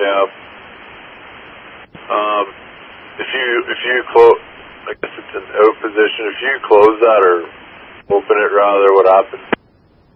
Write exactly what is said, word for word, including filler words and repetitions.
Yeah. Um, if you if you close, I guess it's an out position. If you close that or open it, rather, what happens?